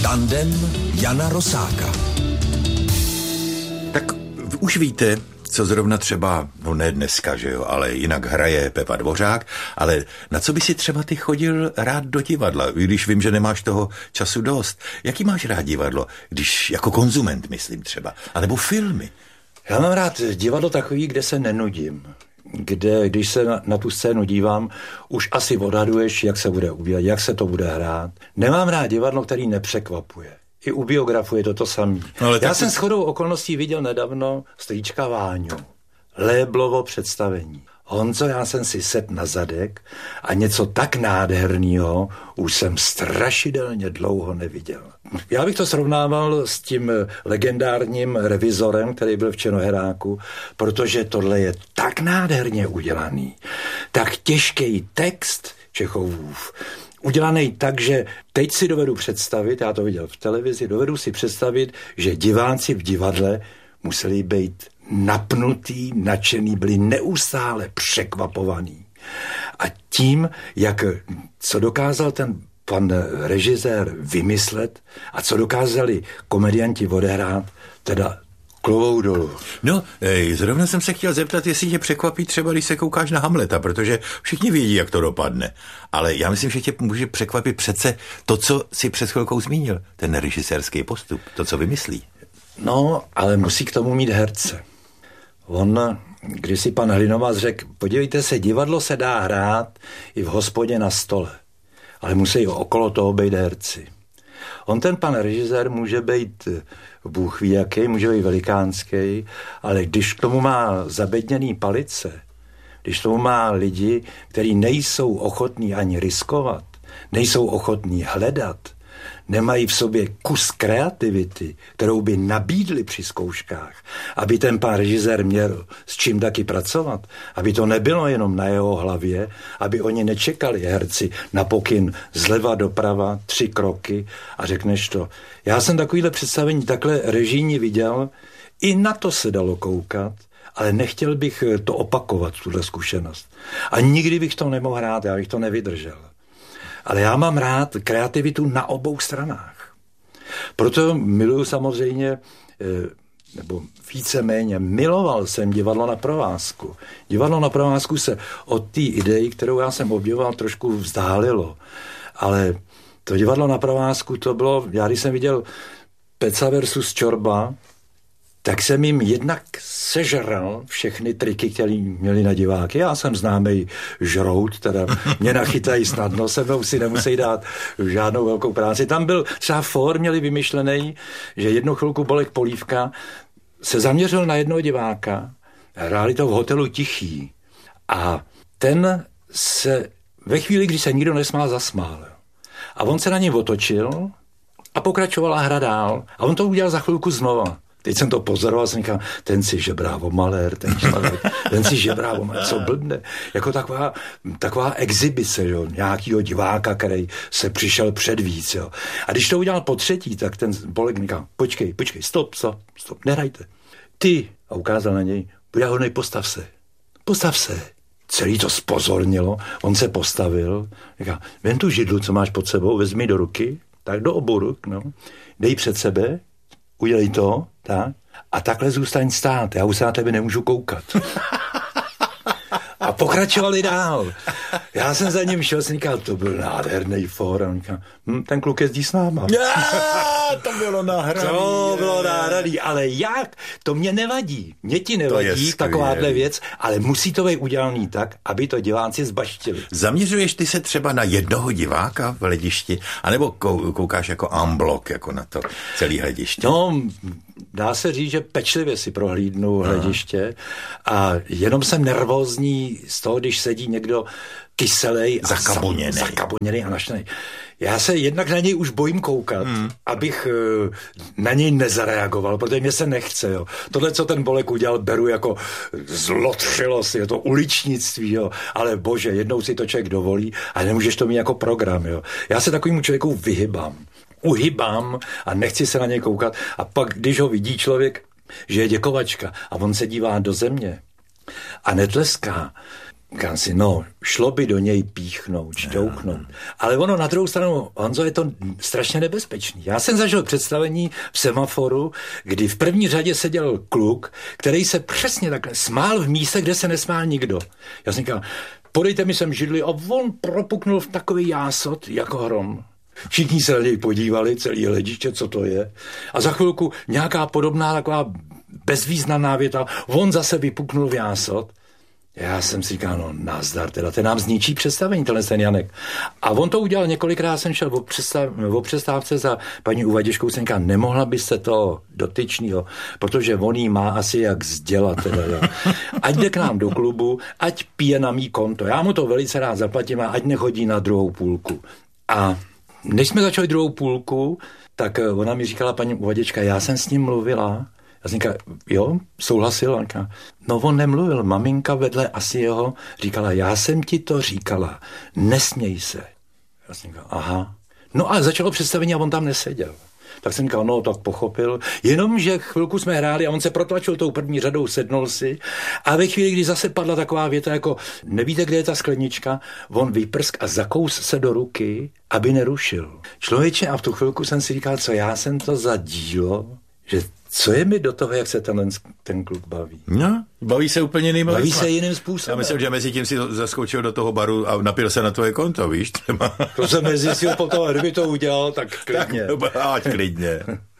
Tandem Jana Rosáka. Tak už víte, co zrovna třeba, no ne dneska, že jo, ale jinak hraje Pepa Dvořák, ale na co by si třeba ty chodil rád do divadla, když vím, že nemáš toho času dost. Jaký máš rád divadlo, když jako konzument, myslím třeba, anebo filmy? Já mám rád divadlo takový, kde se nenudím. Kde, když se na tu scénu dívám, už asi odhaduješ, jak se bude ubírat, jak se to bude hrát. Nemám rád divadlo, který nepřekvapuje. I u biografu je to samé. No, já jsem shodou okolností viděl nedávno strýčka Váňu. Léblovo představení. Honzo, já jsem si sedl na zadek a něco tak nádherného už jsem strašidelně dlouho neviděl. Já bych to srovnával s tím legendárním revizorem, který byl v Černoheráku, protože tohle je tak nádherně udělaný, tak těžký text Čechovův, udělaný tak, že teď si dovedu představit, já to viděl v televizi, dovedu si představit, že diváci v divadle museli být napnutý, nadšený, byli neustále překvapovaný. A tím, co dokázal ten pan režisér vymyslet a co dokázali komedianti odehrát, teda klobouk dolů. No, zrovna jsem se chtěl zeptat, jestli tě překvapí třeba, když se koukáš na Hamleta, protože všichni vědí, jak to dopadne. Ale já myslím, že tě může překvapit přece to, co si před chvilkou zmínil, ten režisérský postup, to, co vymyslí. No, ale musí k tomu mít herce. Když si pan Hlinovác řekl, podívejte se, divadlo se dá hrát i v hospodě na stole, ale musí okolo toho být herci. Ten pan režisér může být bůh ví jaký, může být velikánský, ale když k tomu má zabedněný palice, když k tomu má lidi, kteří nejsou ochotní ani riskovat, nejsou ochotní hledat, nemají v sobě kus kreativity, kterou by nabídli při zkouškách, aby ten pán režisér měl s čím taky pracovat, aby to nebylo jenom na jeho hlavě, aby oni nečekali herci na pokyn zleva doprava 3 kroky a řekneš to. Já jsem takovýhle představení takhle režijní viděl, i na to se dalo koukat, ale nechtěl bych to opakovat, tuhle zkušenost. A nikdy bych to nemohl hrát, já bych to nevydržel. Ale já mám rád kreativitu na obou stranách. Proto miluju samozřejmě, nebo víceméně miloval jsem divadlo na provázku. Divadlo na provázku se od té idei, kterou já jsem obdivoval, trošku vzdálilo. Ale to divadlo na provázku to bylo, já když jsem viděl Peca versus Čorba, tak jsem jim jednak sežral všechny triky, které měli na diváky. Já jsem známý žrout, teda mě nachytají snadno, se mnou si nemusí dát žádnou velkou práci. Tam byl třeba měli vymyšlený, že jednu chvilku Bolek Polívka se zaměřil na jednoho diváka, hráli to v hotelu Tichý a ten se ve chvíli, kdy se nikdo nesmál, zasmál. A on se na něj otočil a pokračovala hra dál. A on to udělal za chvilku znova. Teď jsem to pozoroval, jsem říkal, ten si žebrá o malér, ten si žebrá o malér, co blbne. Jako taková exibice, jo, nějakýho diváka, který se přišel předvíc. Jo. A když to udělal po třetí, tak ten Bolek říkal, počkej, stop, nehrajte. Ty, a ukázal na něj, Buďahodnej, postav se. Celý to zpozornilo, on se postavil, říkal, vem tu židlu, co máš pod sebou, vezmi do ruky, tak do obou ruk, no, dej před sebe, udělej to, tak, a takhle zůstaň stát, já už se na tebe nemůžu koukat. A pokračovali dál. Já jsem za ním šel, jsem říkal, to byl nádherný fór, a on říkal, ten kluk jezdí s náma. To bylo nahraný. Ale jak? To mě nevadí. Mě ti nevadí takováhle věc, ale musí to být udělaný tak, aby to diváci zbaštili. Zaměřuješ ty se třeba na jednoho diváka v hledišti, anebo koukáš jako en bloc, jako na to celý hlediště? No, dá se říct, že pečlivě si prohlídnu hlediště a jenom jsem nervózní z toho, když sedí někdo kyselej a zakaboněný a naštvaný. Já se jednak na něj už bojím koukat, abych na něj nezareagoval, protože mě se nechce. Jo. Tohle, co ten Bolek udělal, beru jako zlotřilost, je to uličnictví, jo. Ale bože, jednou si to člověk dovolí a nemůžeš to mít jako program. Jo. Já se takovému člověku uhybám a nechci se na něj koukat. A pak, když ho vidí člověk, že je děkovačka a on se dívá do země a netleská, Říkám si, no, šlo by do něj píchnout, šťouknout. Ale ono na druhou stranu, Honzo, je to strašně nebezpečný. Já jsem zažil představení v Semaforu, kdy v první řadě seděl kluk, který se přesně takhle smál v míse, kde se nesmál nikdo. Já jsem říkal, podejte mi sem židli, a on propuknul v takový jásot jako hrom. Všichni se na něj podívali, celý hlediště, co to je. A za chvilku nějaká podobná taková bezvýznamná věta, on zase vypuknul v jásot. Já jsem si říkal, no nazdar, teda ten nám zničí představení, ten Janek. A on to udělal několikrát, jsem šel o přestávce za paní uvaděčkou, jsem říkal, nemohla byste to dotyčnýho, protože on jí má asi jak sdělat. Teda, ať jde k nám do klubu, ať pije na mý konto. Já mu to velice rád zaplatím a ať nechodí na druhou půlku. A než jsme začali druhou půlku, tak ona mi říkala, paní uvaděčka, já jsem s ním mluvila. Já jsem říkal, jo, souhlasil. No on nemluvil, maminka vedle asi jeho říkala, já jsem ti to říkala, nesměj se. Já jsem říkal, aha. No a začalo představení a on tam neseděl. Tak jsem říkal, no tak pochopil, jenomže chvilku jsme hráli a on se protlačil tou první řadou, sednul si a ve chvíli, kdy zase padla taková věta jako, nevíte, kde je ta sklenička, on vyprsk a zakous se do ruky, aby nerušil. Člověče, a v tu chvilku jsem si říkal, co já jsem to za dílo, že co je mi do toho, jak se ten kluk baví? No, baví se úplně jiným. Baví se jiným způsobem. Já myslím, že mezi tím si zaskočil do toho baru a napil se na tvoje konto, víš? To jsem nezjistil potom, kdyby to udělal, tak klidně. Tak, ať klidně.